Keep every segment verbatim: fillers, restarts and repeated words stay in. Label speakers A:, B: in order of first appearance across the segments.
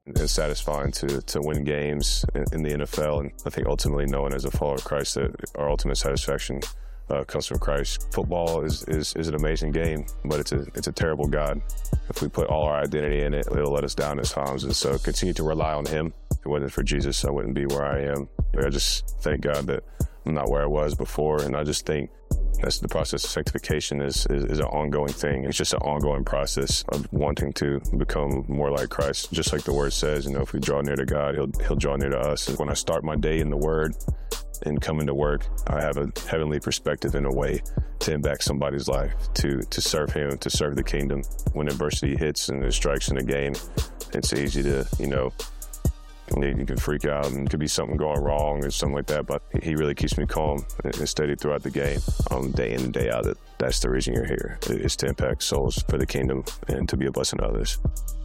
A: It's satisfying to to win games in, in the N F L, and I think ultimately knowing as a follower of Christ that our ultimate satisfaction uh, comes from Christ. Football is, is is an amazing game, but it's a it's a terrible God. If we put all our identity in it, it'll let us down at times, and so continue to rely on Him. If it wasn't for Jesus, I wouldn't be where I am. I just thank God that I'm not where I was before, and I just think that's the process of sanctification is, is, is an ongoing thing. It's just an ongoing process of wanting to become more like Christ. Just like the Word says, you know, if we draw near to God, He'll He'll draw near to us. And when I start my day in the Word and come into work, I have a heavenly perspective in a way to impact somebody's life, to to serve Him, to serve the kingdom. When adversity hits and it strikes in the game, it's easy to, you know, you can freak out and could be something going wrong or something like that, but he really keeps me calm and steady throughout the game, um, day in and day out. That that's the reason you're here, is to impact souls for the kingdom and to be a blessing to others.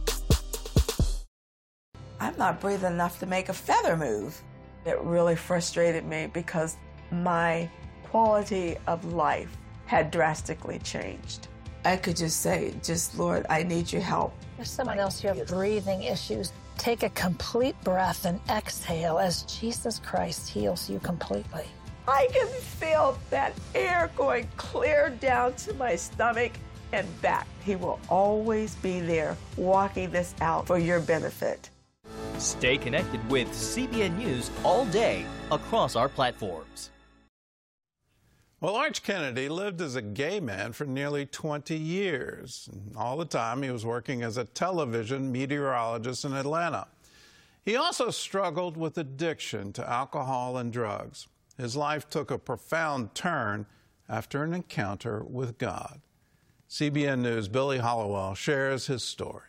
B: I'm not breathing enough to make a feather move. It really frustrated me because my quality of life had drastically changed. I could just say, just, Lord, I need your help.
C: There's someone else who have breathing issues. Take a complete breath and exhale as Jesus Christ heals you completely.
B: I can feel that air going clear down to my stomach and back. He will always be there walking this out for your benefit.
D: Stay connected with C B N News all day across our platforms.
E: Well, Arch Kennedy lived as a gay man for nearly twenty years. And all the time, he was working as a television meteorologist in Atlanta. He also struggled with addiction to alcohol and drugs. His life took a profound turn after an encounter with God. C B N News' Billy Hollowell shares his story.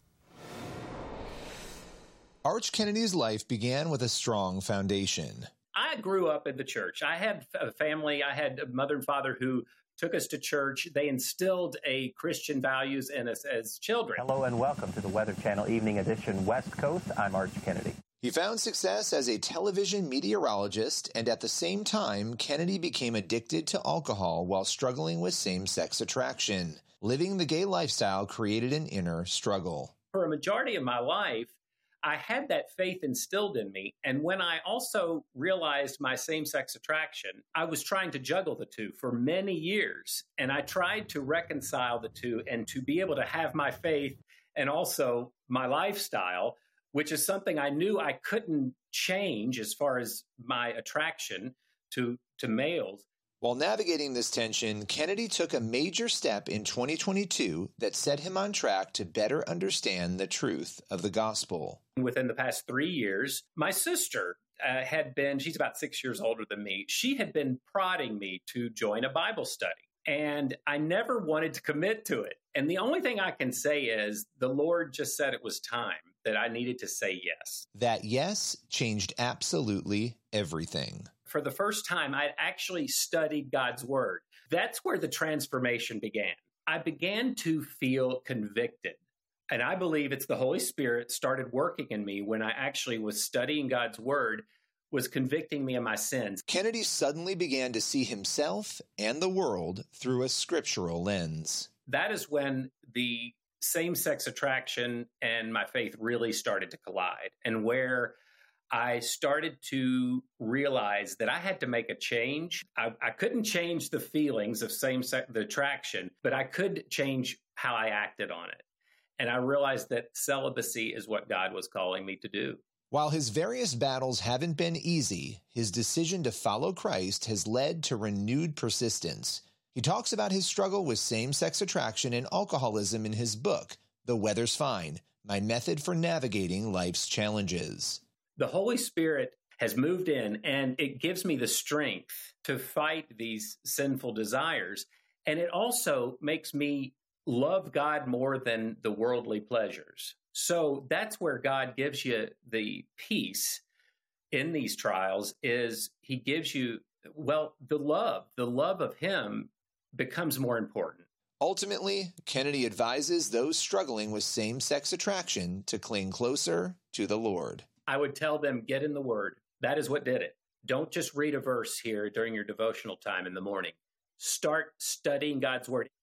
F: Arch Kennedy's life began with a strong foundation.
G: I grew up in the church. I had a family. I had a mother and father who took us to church. They instilled a Christian values in us as children.
H: Hello and welcome to the Weather Channel Evening Edition West Coast. I'm Arch Kennedy.
F: He found success as a television meteorologist, and at the same time, Kennedy became addicted to alcohol while struggling with same-sex attraction. Living the gay lifestyle created an inner struggle.
G: For a majority of my life, I had that faith instilled in me. And when I also realized my same-sex attraction, I was trying to juggle the two for many years. And I tried to reconcile the two and to be able to have my faith and also my lifestyle, which is something I knew I couldn't change as far as my attraction to, to males.
F: While navigating this tension, Kennedy took a major step in twenty twenty-two that set him on track to better understand the truth of the gospel.
G: Within the past three years, my sister uh, had been, she's about six years older than me, she had been prodding me to join a Bible study. And I never wanted to commit to it. And the only thing I can say is the Lord just said it was time, that I needed to say yes.
F: That yes changed absolutely everything.
G: For the first time, I'd actually studied God's Word. That's where the transformation began. I began to feel convicted. And I believe it's the Holy Spirit started working in me when I actually was studying God's Word, was convicting me of my sins.
F: Kennedy suddenly began to see himself and the world through a scriptural lens.
G: That is when the same-sex attraction and my faith really started to collide, and where I started to realize that I had to make a change. I, I couldn't change the feelings of same-sex the attraction, but I could change how I acted on it. And I realized that celibacy is what God was calling me to do.
F: While his various battles haven't been easy, his decision to follow Christ has led to renewed persistence. He talks about his struggle with same-sex attraction and alcoholism in his book, The Weather's Fine, My Method for Navigating Life's Challenges.
G: The Holy Spirit has moved in, and it gives me the strength to fight these sinful desires. And it also makes me love God more than the worldly pleasures. So that's where God gives you the peace in these trials, is he gives you, well, the love. The love of him becomes more important.
F: Ultimately, Kennedy advises those struggling with same-sex attraction to cling closer to the Lord.
G: I would tell them, get in the Word. That is what did it. Don't just read a verse here during your devotional time in the morning. Start studying God's Word.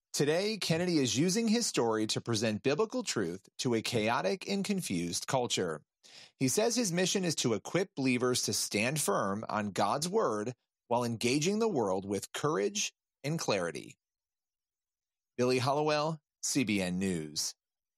F: Today, Kennedy is using his story to present biblical truth to a chaotic and confused culture. He says his mission is to equip believers to stand firm on God's word while engaging the world with courage and clarity. Billy Hollowell, C B N News.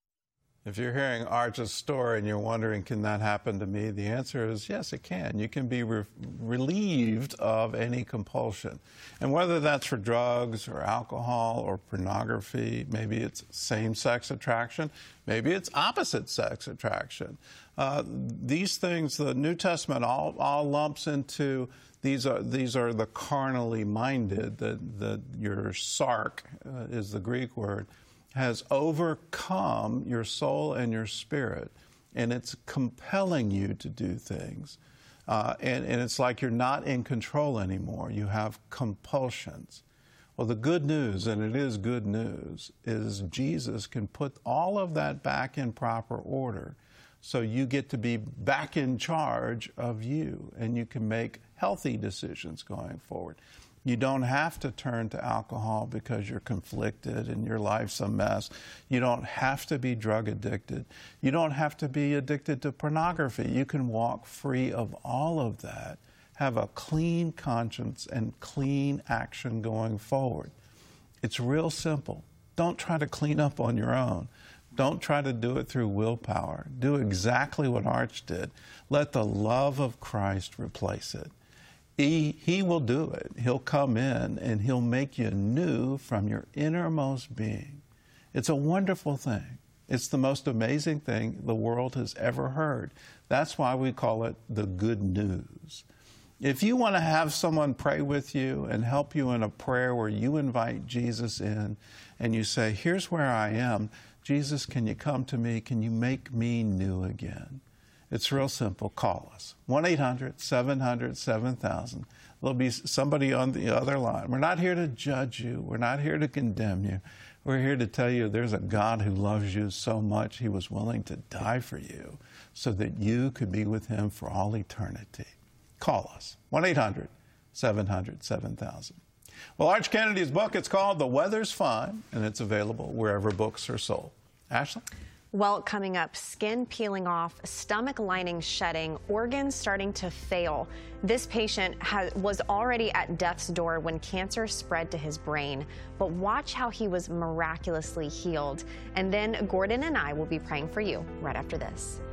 E: If you're hearing Arch's story and you're wondering, can that happen to me? The answer is yes, it can. You can be re- relieved of any compulsion. And whether that's for drugs or alcohol or pornography, maybe it's same-sex attraction, maybe it's opposite-sex attraction. Uh, these things, the New Testament all, all lumps into, these are these are the carnally minded, the, the, your sark uh, is the Greek word, has overcome your soul and your spirit, and it's compelling you to do things. Uh, and, and it's like you're not in control anymore. You have compulsions. Well, the good news, and it is good news, is Jesus can put all of that back in proper order. So you get to be back in charge of you, and you can make healthy decisions going forward. You don't have to turn to alcohol because you're conflicted and your life's a mess. You don't have to be drug addicted. You don't have to be addicted to pornography. You can walk free of all of that, have a clean conscience and clean action going forward. It's real simple. Don't try to clean up on your own. Don't try to do it through willpower. Do exactly what Arch did. Let the love of Christ replace it. He, he will do it. He'll come in and he'll make you new from your innermost being. It's a wonderful thing. It's the most amazing thing the world has ever heard. That's why we call it the good news. If you want to have someone pray with you and help you in a prayer where you invite Jesus in and you say, here's where I am. Jesus, can you come to me? Can you make me new again? It's real simple. Call us. one eight hundred seven hundred seven thousand. There'll be somebody on the other line. We're not here to judge you. We're not here to condemn you. We're here to tell you there's a God who loves you so much he was willing to die for you so that you could be with him for all eternity. Call us. one eight hundred seven hundred seven thousand. Well, Arch Kennedy's book, it's called The Weather's Fine, and it's available wherever books are sold. Ashley?
I: Well, coming up, skin peeling off, stomach lining shedding, organs starting to fail. This patient has, was already at death's door when cancer spread to his brain. But watch how he was miraculously healed. And then Gordon and I will be praying for you right after this.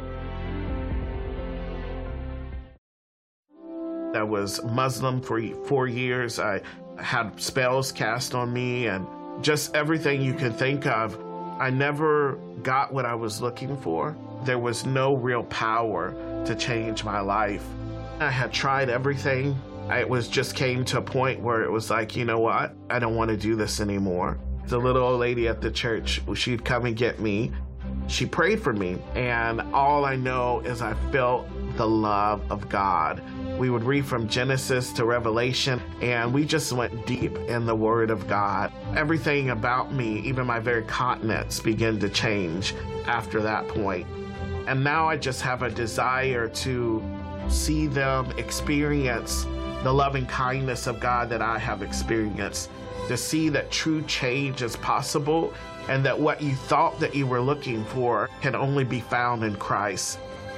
J: I was Muslim for four years. I had spells cast on me and just everything you can think of. I never got what I was looking for. There was no real power to change my life. I had tried everything. It was just came to a point where it was like, you know what? I don't want to do this anymore. The little old lady at the church, she'd come and get me. She prayed for me, and all I know is I felt the love of God. We would read from Genesis to Revelation, and we just went deep in the Word of God. Everything about me, even my very continents, began to change after that point. And now I just have a desire to see them experience the loving kindness of God that I have experienced, to see that true change is possible and that what you thought that you were looking for can only be found in Christ.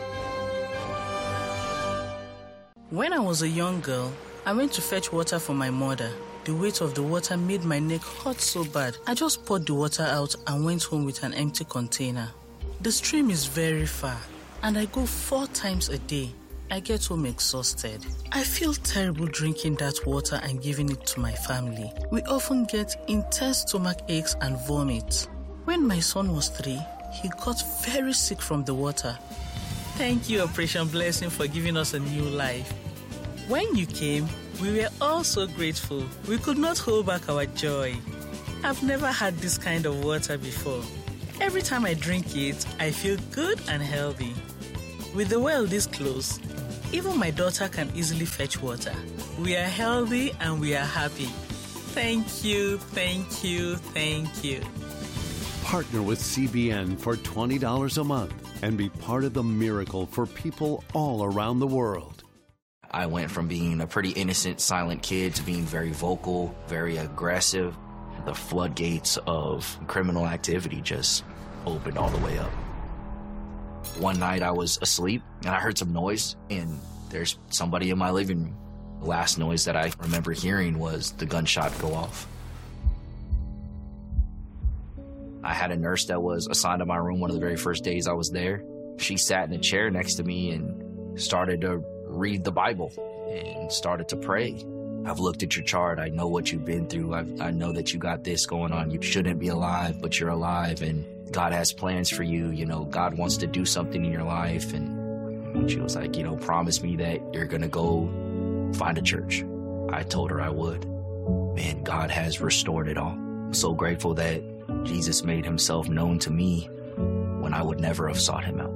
K: When I was a young girl, I went to fetch water for my mother. The weight of the water made my neck hurt so bad. I just poured the water out and went home with an empty container. The stream is very far, and I go four times a day. I get home exhausted. I feel terrible drinking that water and giving it to my family. We often get intense stomach aches and vomit. When my son was three, he got very sick from the water. Thank you, Operation Blessing, for giving us a new life. When you came, we were all so grateful. We could not hold back our joy. I've never had this kind of water before. Every time I drink it, I feel good and healthy. With the well this close, even my daughter can easily fetch water. We are healthy and we are happy. Thank you, thank you, thank you.
L: Partner with C B N for twenty dollars a month and be part of the miracle for people all around the world.
M: I went from being a pretty innocent, silent kid to being very vocal, very aggressive. the floodgates of criminal activity just opened all the way up. One night I was asleep and I heard some noise, and there's somebody in my living room. The last noise that I remember hearing was the gunshot go off. I had a nurse that was assigned to my room one of the very first days I was there. She sat in a chair next to me and started to read the Bible and started to pray. I've looked at your chart. I know what you've been through. I've, I know that you got this going on. You shouldn't be alive, but you're alive, and God has plans for you. You know, God wants to do something in your life. And she was like, you know, promise me that you're going to go find a church. I told her I would. Man, God has restored it all. I'm so grateful that Jesus made himself known to me when I would never have sought him out.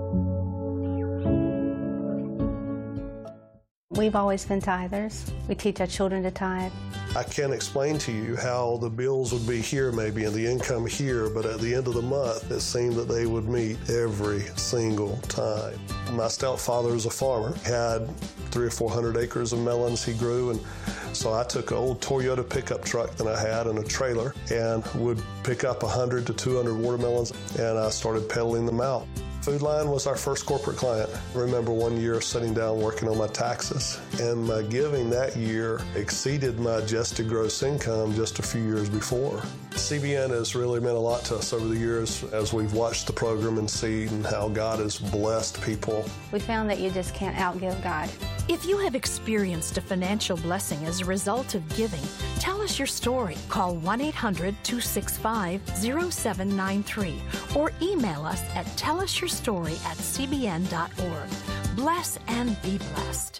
N: We've always been tithers. We teach our children to tithe.
O: I can't explain to you how the bills would be here maybe and the income here, but at the end of the month, it seemed that they would meet every single time. My stepfather was a farmer, had three or four hundred acres of melons he grew, and so I took an old Toyota pickup truck that I had and a trailer and would pick up one hundred to two hundred watermelons, and I started peddling them out. Food Lion was our first corporate client. I remember one year sitting down working on my taxes, and my giving that year exceeded my adjusted gross income just a few years before. C B N has really meant a lot to us over the years as we've watched the program and seen how God has blessed people.
N: We found that you just can't outgive God.
P: If you have experienced a financial blessing as a result of giving, tell us your story. Call one eight hundred, two six five, zero seven nine three or email us at tell us your story at c b n dot org. Bless and be blessed.